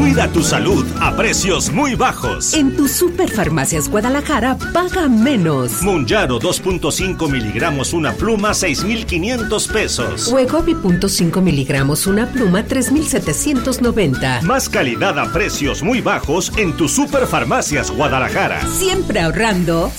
Cuida tu salud a precios muy bajos. En tu Superfarmacias Guadalajara, paga menos. Monjaro 2.5 miligramos una pluma, 6,500 pesos. Wegovy 0.5 miligramos una pluma, 3,790. Más calidad a precios muy bajos en tu Superfarmacias Guadalajara. Siempre ahorrando,